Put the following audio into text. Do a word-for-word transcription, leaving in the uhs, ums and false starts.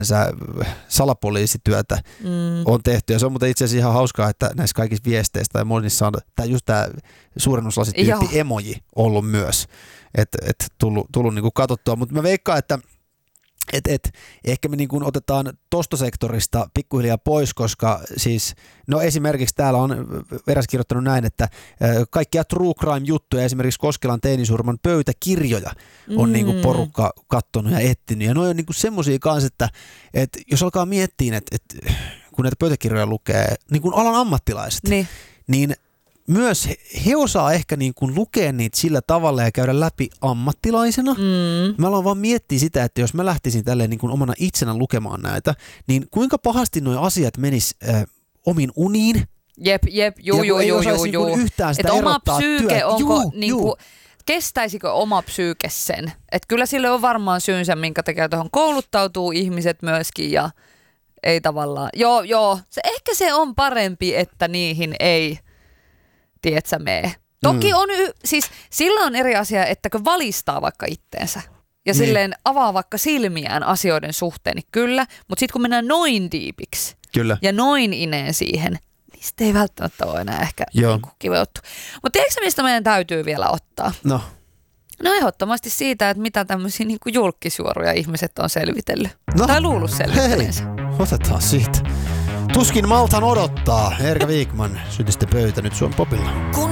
salapoliisityötä mm. on tehty. Ja se on muuten itse asiassa ihan hauskaa, että näissä kaikissa viesteistä ja monissa on tää, just tämä suurennuslasit-tyyppi emoji ollut myös. Että et tullut, tullut niinku katsottua. Mutta mä veikkaan, että et, et, ehkä me niinku otetaan tosta sektorista pikkuhiljaa pois, koska siis, no esimerkiksi täällä on eräs kirjoittanut näin, että kaikkia true crime-juttuja, esimerkiksi Koskelan teinisurman pöytäkirjoja on mm. niinku porukka kattonut ja etsinyt. Ja ne on niinku semmosia kanssa, että, että jos alkaa miettiä, että, että kun näitä pöytäkirjoja lukee niin kuin alan ammattilaiset, niin, niin myös he, he osaa ehkä niin kuin lukea niitä sillä tavalla ja käydä läpi ammattilaisena. Mm. Mä aloin vaan miettiä sitä, että jos mä lähtisin tälleen niin kuin omana itsenä lukemaan näitä, niin kuinka pahasti nuo asiat menis äh, omiin uniin. Jep, jep, juu, juu, juu, juu, juu. Niin yhtään sitä et erottaa oma psyyke, työtä. onko, juu, niin kuin, kestäisikö oma psyyke sen? Että kyllä sille on varmaan syynsä, minkä takia tuohon kouluttautuu ihmiset myöskin ja ei tavallaan. Joo, joo, se, ehkä se on parempi, että niihin ei... tietsä mee. Toki mm. on, y- siis sillä on eri asia, ettäkö valistaa vaikka itteensä ja niin. silleen avaa vaikka silmiään asioiden suhteen, niin kyllä, mutta sitten kun mennään noin diipiksi kyllä. ja noin ineen siihen, niin sitten ei välttämättä ole enää ehkä niin kiva juttu. Mutta tiedätkö mistä meidän täytyy vielä ottaa? No. No ehdottomasti siitä, että mitä tämmöisiä niin kuin julkisuoruja ihmiset on selvitellyt. No. Tai luullut selvitteleensä. Hei, otetaan siitä. Tuskin maltan odottaa. Erika Wikman, Syntisten pöytä nyt Suomen Popilla. Kun